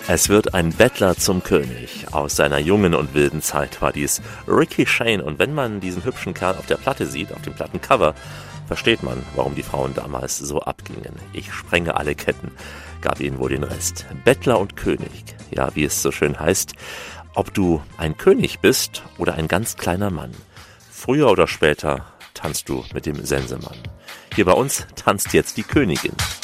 Es wird ein Bettler zum König. Aus seiner jungen und wilden Zeit war dies Ricky Shane. Und wenn man diesen hübschen Kerl auf der Platte sieht, auf dem Plattencover, versteht man, warum die Frauen damals so abgingen. Ich sprenge alle Ketten, gab ihnen wohl den Rest. Bettler und König, ja, wie es so schön heißt. Ob du ein König bist oder ein ganz kleiner Mann, früher oder später tanzt du mit dem Sensemann. Hier bei uns tanzt jetzt die Königin.